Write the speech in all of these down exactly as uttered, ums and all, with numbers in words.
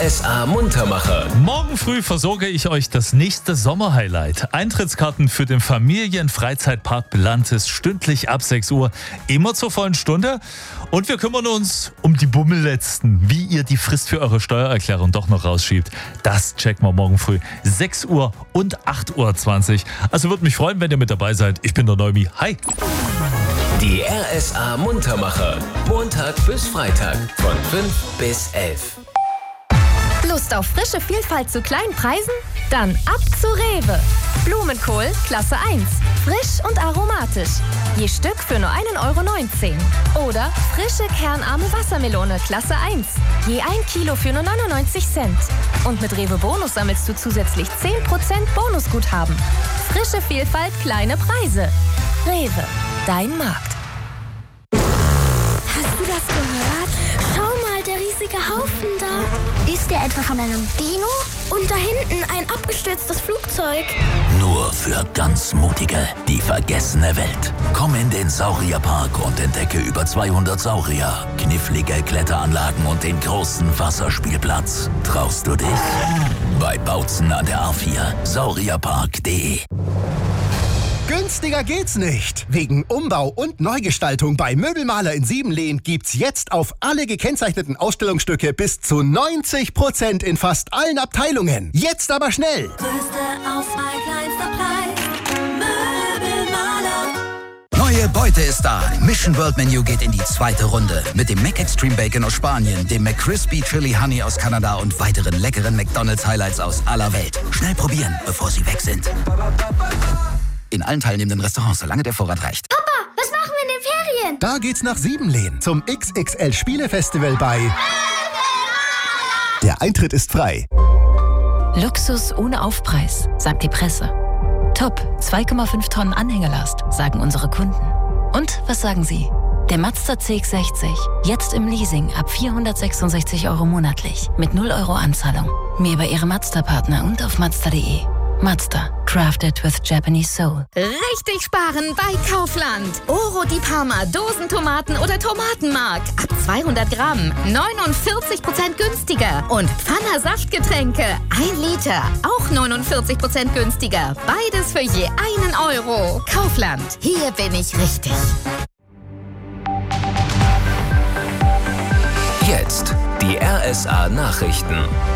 S A Muntermacher. Morgen früh versorge ich euch das nächste Sommerhighlight. Eintrittskarten für den Familienfreizeitpark Belantis stündlich ab sechs Uhr, immer zur vollen Stunde. Und wir kümmern uns um die Bummelletzten, wie ihr die Frist für eure Steuererklärung doch noch rausschiebt. Das checken wir morgen früh, sechs Uhr und acht Uhr zwanzig. Also würde mich freuen, wenn ihr mit dabei seid. Ich bin der Neumi. Hi! Die R S A Muntermacher. Montag bis Freitag von fünf bis elf. Lust auf frische Vielfalt zu kleinen Preisen? Dann ab zu Rewe. Blumenkohl Klasse eins. Frisch und aromatisch. Je Stück für nur ein Euro neunzehn. Oder frische kernarme Wassermelone Klasse eins. Je ein Kilo für nur neunundneunzig Cent. Und mit Rewe Bonus sammelst du zusätzlich zehn Prozent Bonusguthaben. Frische Vielfalt, kleine Preise. Rewe, dein Markt. Hast du das gehört? Schau mal, der riesige Haufen da. Ist der etwa von einem Dino? Und da hinten ein abgestürztes Flugzeug. Nur für ganz Mutige. Die vergessene Welt. Komm in den Saurierpark und entdecke über zweihundert Saurier, knifflige Kletteranlagen und den großen Wasserspielplatz. Traust du dich? Bei Bautzen an der A vier. saurierpark punkt de. Günstiger geht's nicht. Wegen Umbau und Neugestaltung bei Möbelmaler in Siebenlehn gibt's jetzt auf alle gekennzeichneten Ausstellungsstücke bis zu neunzig Prozent in fast allen Abteilungen. Jetzt aber schnell! Größte Auswahl, kleinster Preis. Möbelmaler. Neue Beute ist da. Mission World Menu geht in die zweite Runde. Mit dem Mac Extreme Bacon aus Spanien, dem McCrispy Chili Honey aus Kanada und weiteren leckeren McDonald's Highlights aus aller Welt. Schnell probieren, bevor sie weg sind. In allen teilnehmenden Restaurants, solange der Vorrat reicht. Papa, was machen wir in den Ferien? Da geht's nach Siebenlehn zum X X L Spielefestival bei... Der Eintritt ist frei. Luxus ohne Aufpreis, sagt die Presse. Top, zwei Komma fünf Tonnen Anhängerlast, sagen unsere Kunden. Und was sagen Sie? Der Mazda C X sechzig, jetzt im Leasing ab vierhundertsechsundsechzig Euro monatlich, mit null Euro Anzahlung. Mehr bei Ihrem Mazda-Partner und auf mazda punkt de. Mazda, crafted with Japanese soul. Richtig sparen bei Kaufland. Oro di Parma, Dosentomaten oder Tomatenmark. Ab zweihundert Gramm, neunundvierzig Prozent günstiger. Und Pfanner Saftgetränke, ein Liter, auch neunundvierzig Prozent günstiger. Beides für je einen Euro. Kaufland, hier bin ich richtig. Jetzt die R S A Nachrichten.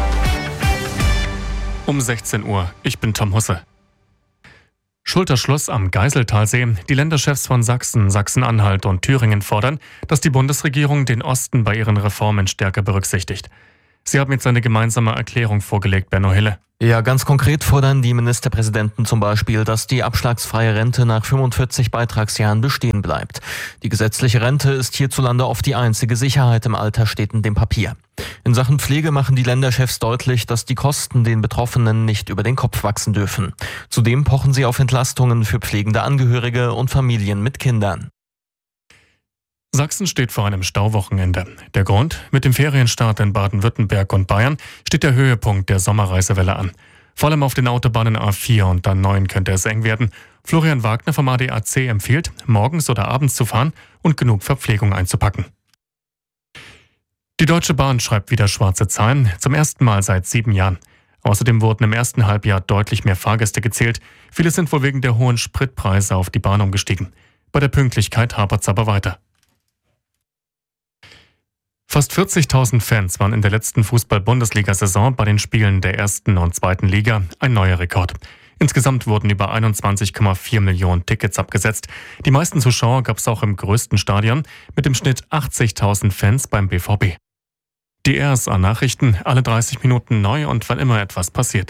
Um sechzehn Uhr. Ich bin Tom Husse. Schulterschluss am Geiseltalsee. Die Länderchefs von Sachsen, Sachsen-Anhalt und Thüringen fordern, dass die Bundesregierung den Osten bei ihren Reformen stärker berücksichtigt. Sie haben jetzt eine gemeinsame Erklärung vorgelegt, Benno Hille. Ja, ganz konkret fordern die Ministerpräsidenten zum Beispiel, dass die abschlagsfreie Rente nach fünfundvierzig Beitragsjahren bestehen bleibt. Die gesetzliche Rente ist hierzulande oft die einzige Sicherheit im Alter, steht in dem Papier. In Sachen Pflege machen die Länderchefs deutlich, dass die Kosten den Betroffenen nicht über den Kopf wachsen dürfen. Zudem pochen sie auf Entlastungen für pflegende Angehörige und Familien mit Kindern. Sachsen steht vor einem Stauwochenende. Der Grund? Mit dem Ferienstart in Baden-Württemberg und Bayern steht der Höhepunkt der Sommerreisewelle an. Vor allem auf den Autobahnen A vier und A neun könnte es eng werden. Florian Wagner vom A D A C empfiehlt, morgens oder abends zu fahren und genug Verpflegung einzupacken. Die Deutsche Bahn schreibt wieder schwarze Zahlen, zum ersten Mal seit sieben Jahren. Außerdem wurden im ersten Halbjahr deutlich mehr Fahrgäste gezählt. Viele sind wohl wegen der hohen Spritpreise auf die Bahn umgestiegen. Bei der Pünktlichkeit hapert es aber weiter. Fast vierzigtausend Fans waren in der letzten Fußball-Bundesliga-Saison bei den Spielen der ersten und zweiten Liga, ein neuer Rekord. Insgesamt wurden über einundzwanzig Komma vier Millionen Tickets abgesetzt. Die meisten Zuschauer gab es auch im größten Stadion mit im Schnitt achtzigtausend Fans beim B V B. Die R S A-Nachrichten, alle dreißig Minuten neu und wann immer etwas passiert.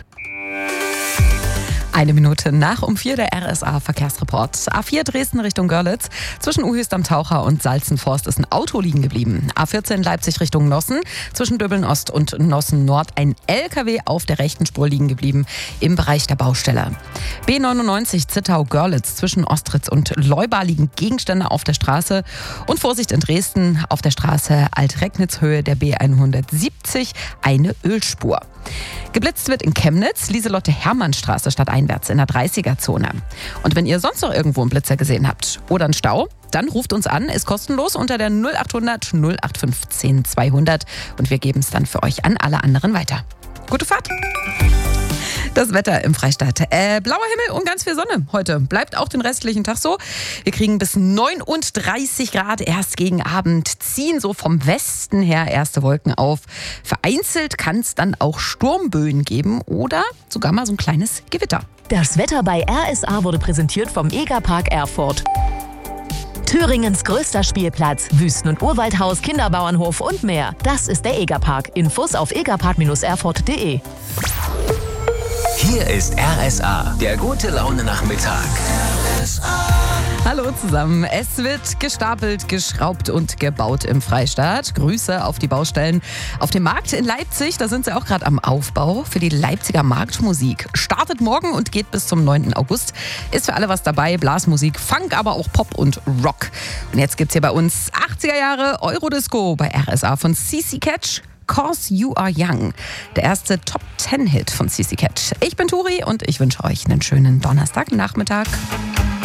Eine Minute nach um vier der R S A-Verkehrsreport. A vier Dresden Richtung Görlitz. Zwischen Uhüst am Taucher und Salzenforst ist ein Auto liegen geblieben. A vierzehn Leipzig Richtung Nossen. Zwischen Döbeln Ost und Nossen Nord ein L K W auf der rechten Spur liegen geblieben im Bereich der Baustelle. B neunundneunzig Zittau-Görlitz. Zwischen Ostritz und Leuba liegen Gegenstände auf der Straße. Und Vorsicht in Dresden auf der Straße Alt-Recknitz Höhe der B hundertsiebzig eine Ölspur. Geblitzt wird in Chemnitz, Lieselotte-Hermann-Straße statt ein einwärts in der dreißiger-Zone. Und wenn ihr sonst noch irgendwo einen Blitzer gesehen habt oder einen Stau, dann ruft uns an, ist kostenlos unter der null acht hundert null acht fünfzehn zweihundert und wir geben es dann für euch an alle anderen weiter. Gute Fahrt! Das Wetter im Freistaat. Äh, blauer Himmel und ganz viel Sonne heute. Bleibt auch den restlichen Tag so. Wir kriegen bis neununddreißig Grad erst gegen Abend. Ziehen so vom Westen her erste Wolken auf. Vereinzelt kann es dann auch Sturmböen geben oder sogar mal so ein kleines Gewitter. Das Wetter bei R S A wurde präsentiert vom Egerpark Erfurt. Thüringens größter Spielplatz, Wüsten- und Urwaldhaus, Kinderbauernhof und mehr. Das ist der Egerpark. Infos auf egerpark erfurt punkt de. Hier ist R S A, der gute Laune Nachmittag. R S A. Hallo zusammen. Es wird gestapelt, geschraubt und gebaut im Freistaat. Grüße auf die Baustellen. Auf dem Markt in Leipzig, da sind sie auch gerade am Aufbau für die Leipziger Marktmusik. Startet morgen und geht bis zum neunten August. Ist für alle was dabei. Blasmusik, Funk, aber auch Pop und Rock. Und jetzt gibt's hier bei uns achtziger Jahre Eurodisco bei R S A von C C Catch. Cause You Are Young, der erste Top-Ten-Hit von C C Catch. Ich bin Turi und ich wünsche euch einen schönen Donnerstagnachmittag.